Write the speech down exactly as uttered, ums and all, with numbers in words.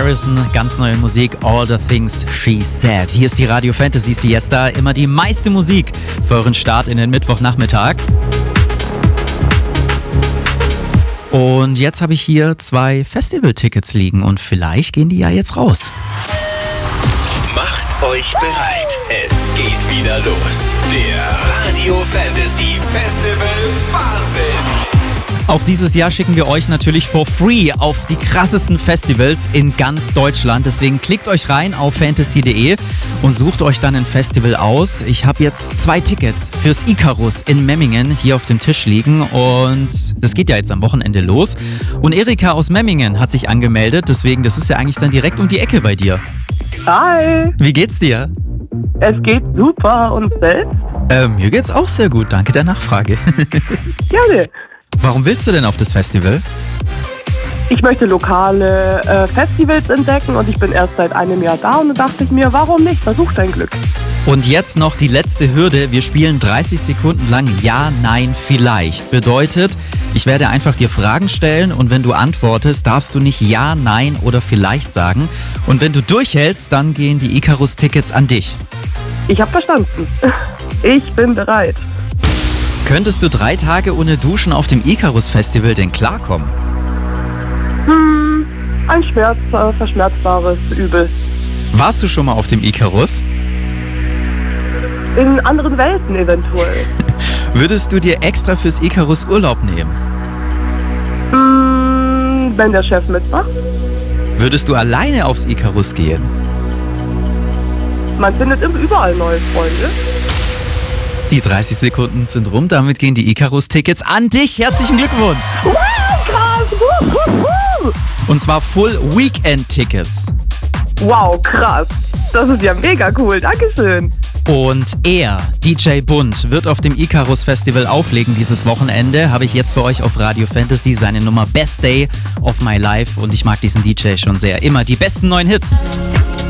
Harrison, ganz neue Musik, All the Things She Said. Hier ist die Radio Fantasy Siesta, immer die meiste Musik für euren Start in den Mittwochnachmittag. Und jetzt habe ich hier zwei Festival-Tickets liegen und vielleicht gehen die ja jetzt raus. Macht euch bereit, es geht wieder los. Der Radio Fantasy Festival Wahnsinn. Auch dieses Jahr schicken wir euch natürlich for free auf die krassesten Festivals in ganz Deutschland. Deswegen klickt euch rein auf fantasy punkt de und sucht euch dann ein Festival aus. Ich habe jetzt zwei Tickets fürs Icarus in Memmingen hier auf dem Tisch liegen und das geht ja jetzt am Wochenende los. Und Erika aus Memmingen hat sich angemeldet, deswegen das ist ja eigentlich dann direkt um die Ecke bei dir. Hi! Wie geht's dir? Es geht super und selbst? Äh, mir geht's auch sehr gut, danke der Nachfrage. Gerne. Warum willst du denn auf das Festival? Ich möchte lokale äh, Festivals entdecken und ich bin erst seit einem Jahr da und da dachte ich mir, warum nicht? Versuch dein Glück. Und jetzt noch die letzte Hürde. Wir spielen dreißig Sekunden lang Ja, Nein, Vielleicht. Bedeutet, ich werde einfach dir Fragen stellen und wenn du antwortest, darfst du nicht Ja, Nein oder Vielleicht sagen. Und wenn du durchhältst, dann gehen die Icarus-Tickets an dich. Ich habe verstanden. Ich bin bereit. Könntest du drei Tage ohne Duschen auf dem Icarus-Festival denn klarkommen? Hm, ein schmerz, äh, verschmerzbares Übel. Warst du schon mal auf dem Icarus? In anderen Welten eventuell. Würdest du dir extra fürs Icarus Urlaub nehmen? Hm, wenn der Chef mitmacht. Würdest du alleine aufs Icarus gehen? Man findet überall neue Freunde. Die dreißig Sekunden sind rum, damit gehen die Icarus-Tickets an dich. Herzlichen Glückwunsch! Wow, krass! Wuh, wuh, wuh. Und zwar Full Weekend-Tickets. Wow, krass! Das ist ja mega cool, dankeschön! Und er, D J Bunt, wird auf dem Icarus Festival auflegen dieses Wochenende. Habe ich jetzt für euch auf Radio Fantasy seine Nummer Best Day of My Life und ich mag diesen D J schon sehr. Immer die besten neuen Hits.